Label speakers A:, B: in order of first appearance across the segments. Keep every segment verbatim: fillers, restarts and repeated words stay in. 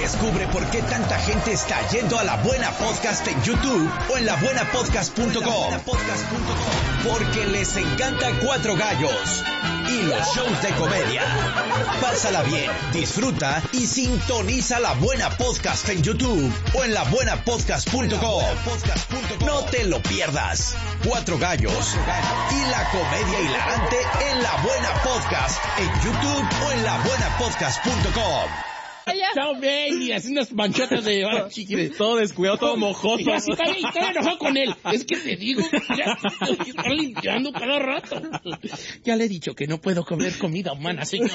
A: Descubre por qué tanta gente está yendo a La Buena Podcast en YouTube o en la buena podcast punto com. Porque les encanta Cuatro Gallos y los shows de comedia. Pásala bien, disfruta y sintoniza La Buena Podcast en YouTube o en la buena podcast punto com. No te lo pierdas. Cuatro Gallos y la comedia hilarante en La Buena Podcast en YouTube o en la buena podcast punto com.
B: Chao, baby, así unas manchotas de ah, chiquire.
C: Todo descuidado, todo mojoso.
B: Ya, sí, está, está enojado con él. Es que te digo, ya está limpiando cada rato. Ya le he dicho que no puedo comer comida humana, señor.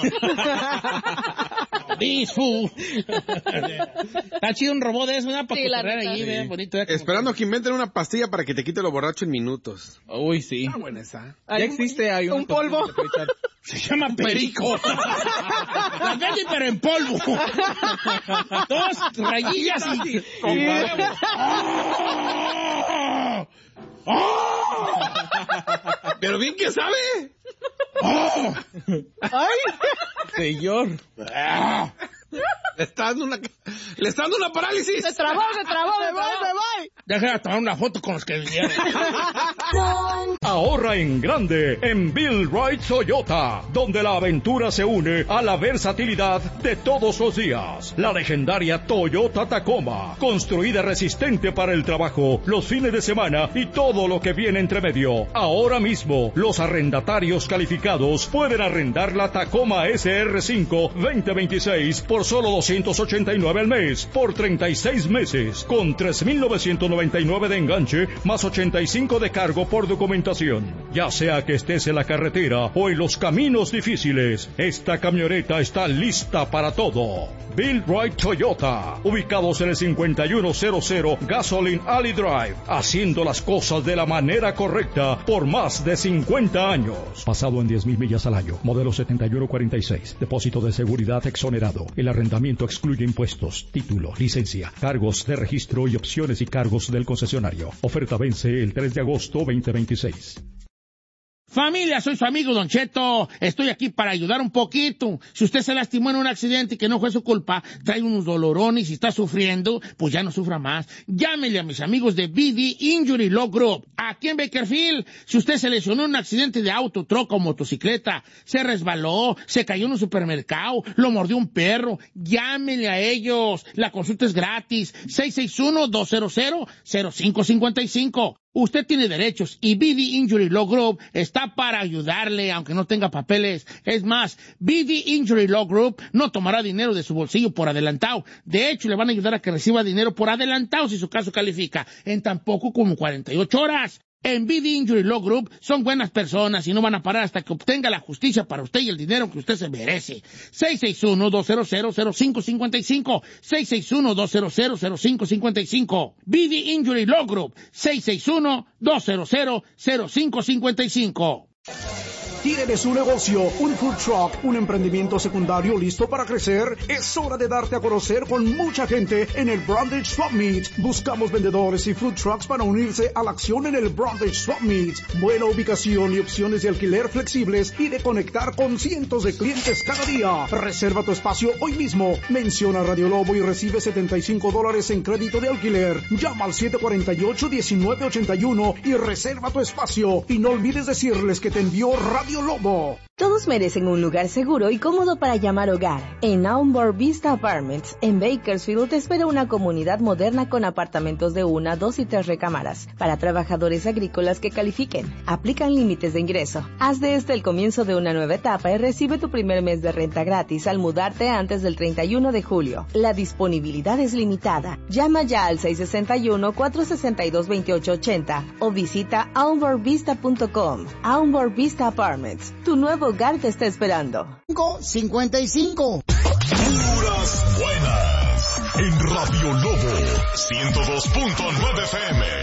B: Disfu. Está chido un robot de eso, ¿verdad? Para sí, correr ahí, sí. Bonito. ¿eh?
D: Esperando que inventen una pastilla para que te quite lo borracho en minutos.
C: Uy, sí.
D: Está buena esa.
C: Ya existe, hay
E: un polvo.
B: Se llama perico. La venden, pero en polvo. Dos rayillas y con huevo. ¡Oh! ¡Oh!
D: Pero bien que sabe.
B: ¡Oh!
E: ¡Ay!
C: Señor.
B: ¡Ah!
D: Le está dando una, le está dando una parálisis.
E: Se trabó, se trabó, me voy, me voy.
B: Déjame tomar una foto con los que vinieron.
F: Ahorra en grande en Bill Wright Toyota, donde la aventura se une a la versatilidad de todos los días. La legendaria Toyota Tacoma, construida resistente para el trabajo, los fines de semana y todo lo que viene entre medio. Ahora mismo, los arrendatarios calificados pueden arrendar la Tacoma S R cinco veinte veintiséis por solo doscientos ochenta y nueve al mes, por treinta y seis meses, con tres mil novecientos noventa y nueve de enganche, más ochenta y cinco de cargo por documentación. Ya sea que estés en la carretera o en los caminos difíciles, esta camioneta está lista para todo. Bill Wright Toyota, ubicados en el cincuenta y uno cero cero Gasoline Alley Drive, haciendo las cosas de la manera correcta por más de cincuenta años. Basado en diez mil millas al año, modelo setenta y uno cuarenta y seis, depósito de seguridad exonerado. El arrendamiento excluye impuestos, título, licencia, cargos de registro y opciones y cargos del concesionario. Oferta vence el tres de agosto veinte veintiséis.
B: Familia, soy su amigo Don Cheto. Estoy aquí para ayudar un poquito. Si usted se lastimó en un accidente y que no fue su culpa, trae unos dolorones y está sufriendo, pues ya no sufra más. Llámele a mis amigos de B D Injury Law Group. Aquí en Bakersfield, si usted se lesionó en un accidente de auto, troca o motocicleta, se resbaló, se cayó en un supermercado, lo mordió un perro, llámele a ellos. La consulta es gratis. seis seis uno, dos cero cero, cero cinco cinco cinco. Usted tiene derechos y B D Injury Law Group está para ayudarle, aunque no tenga papeles. Es más, B D Injury Law Group no tomará dinero de su bolsillo por adelantado. De hecho, le van a ayudar a que reciba dinero por adelantado si su caso califica, en tan poco como cuarenta y ocho horas. En B D Injury Law Group son buenas personas y no van a parar hasta que obtenga la justicia para usted y el dinero que usted se merece. seis seis uno, dos cero cero, cero cinco cinco cinco. seis seis uno, dos cero cero, cero cinco cinco cinco. B D Injury Law Group. seis seis uno, dos cero cero, cero cinco cinco cinco.
G: ¿Tiene su negocio un food truck, un emprendimiento secundario listo para crecer? Es hora de darte a conocer con mucha gente en el Brundage Swap Meet. Buscamos vendedores y food trucks para unirse a la acción en el Brundage Swap Meet. Buena ubicación y opciones de alquiler flexibles y de conectar con cientos de clientes cada día. Reserva tu espacio hoy mismo. Menciona Radio Lobo y recibe setenta y cinco dólares en crédito de alquiler. Llama al siete cuatro ocho, uno nueve ocho uno y reserva tu espacio. Y no olvides decirles que te envió Radio Lobo.
H: Todos merecen un lugar seguro y cómodo para llamar hogar. En Aumber Vista Apartments, en Bakersfield, te espera una comunidad moderna con apartamentos de una, dos y tres recámaras para trabajadores agrícolas que califiquen. Aplican límites de ingreso. Haz de este el comienzo de una nueva etapa y recibe tu primer mes de renta gratis al mudarte antes del treinta y uno de julio. La disponibilidad es limitada. Llama ya al seis seis uno, cuatro seis dos, dos ocho ocho cero o visita aumber vista punto com. Aumber Vista Apartments, tu nuevo hogar te está esperando.
I: cincuenta y cinco.
J: Puras buenas. En Radio Lobo ciento dos punto nueve F M.